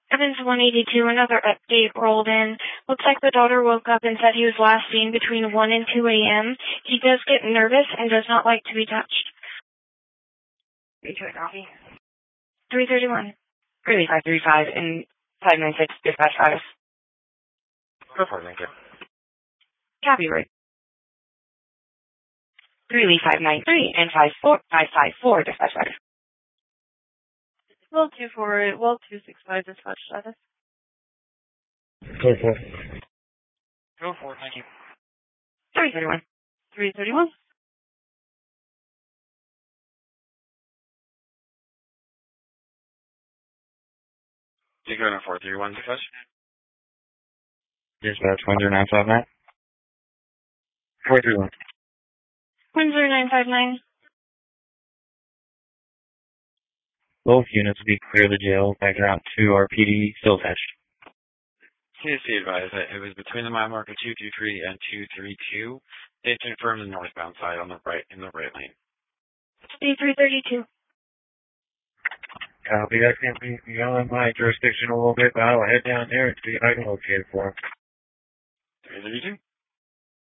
Evans 182, another update rolled in. Looks like the daughter woke up and said he was last seen between 1 and 2 a.m. He does get nervous and does not like to be touched. Copy. 331. Greeley 535 and 596, dispatch 5. Go for it, thank you. Copy, right. Greeley 593 and 554, dispatch 5. Well, 248, well, 265, dispatch status. Go for it. Go for it, thank you. 331. 331. You go to 431, dispatch? Dispatch 10959. 431. 10959. Both units will be clear of the jail. Background 2 RPD still attached. CSC advised that it was between the mile marker 223 and 232. They confirmed the northbound side on the right in the right lane. D332. Copy that. Can't be beyond my jurisdiction a little bit, but I'll head down there and see if I can locate it for him. 332.